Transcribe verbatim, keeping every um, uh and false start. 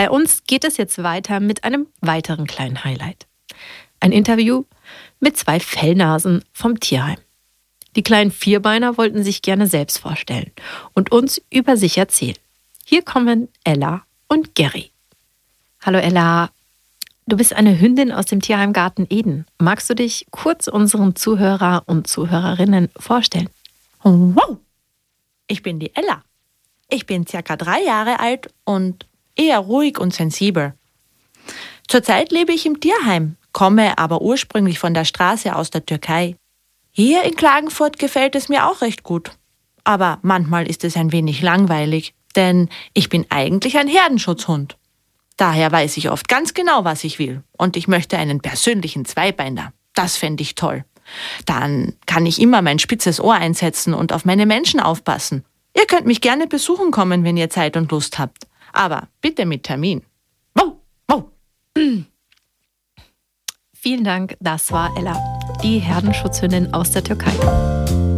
Bei uns geht es jetzt weiter mit einem weiteren kleinen Highlight. Ein Interview mit zwei Fellnasen vom Tierheim. Die kleinen Vierbeiner wollten sich gerne selbst vorstellen und uns über sich erzählen. Hier kommen Ella und Gary. Hallo Ella, du bist eine Hündin aus dem Tierheim Garten Eden. Magst du dich kurz unseren Zuhörer und Zuhörerinnen vorstellen? Wow! Ich bin die Ella. Ich bin circa drei Jahre alt und eher ruhig und sensibel. Zurzeit lebe ich im Tierheim, komme aber ursprünglich von der Straße aus der Türkei. Hier in Klagenfurt gefällt es mir auch recht gut. Aber manchmal ist es ein wenig langweilig, denn ich bin eigentlich ein Herdenschutzhund. Daher weiß ich oft ganz genau, was ich will. Und ich möchte einen persönlichen Zweibeiner. Das fände ich toll. Dann kann ich immer mein spitzes Ohr einsetzen und auf meine Menschen aufpassen. Ihr könnt mich gerne besuchen kommen, wenn ihr Zeit und Lust habt. Aber bitte mit Termin. Wow, wow. Vielen Dank, das war Ella, die Herdenschutzhündin aus der Türkei.